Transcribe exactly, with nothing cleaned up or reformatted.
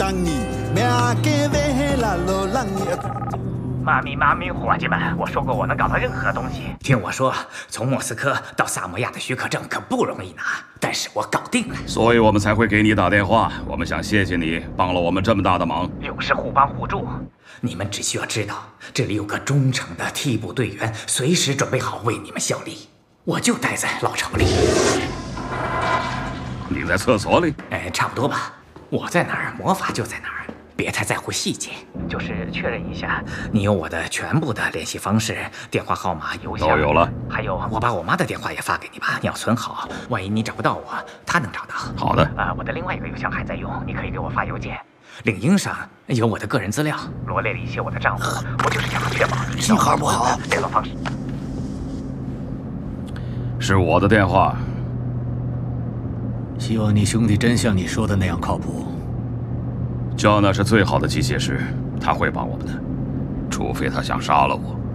人意，命家要拉落人意。 妈咪妈咪，伙计们，我说过我能搞到任何东西。听我说，从莫斯科到萨摩亚的许可证可不容易拿，但是我搞定了。 所以我们才会给你打电话。我们想谢谢你帮了我们这么大的忙。 永是互帮互助。你们只需要知道，这里有个忠诚的替补队员，随时准备好为你们效力。我就待在老巢里。 你在厕所里？ 哎，差不多吧。我在哪儿，魔法就在哪儿。别太在乎细节，就是确认一下，你有我的全部的联系方式、电话号码、邮箱都有了。 还有，我把我妈的电话也发给你吧，你要存好，万一你找不到我，她能找到。 好的。 啊，我的另外一个邮箱还在用，你可以给我发邮件。领英上有我的个人资料，罗列了一些我的账户，我就是想要确保信号不好。 联络方式是我的电话。 希望你兄弟真像你说的那样靠谱。 焦娜是最好的机械师，他会帮我们的，除非他想杀了我。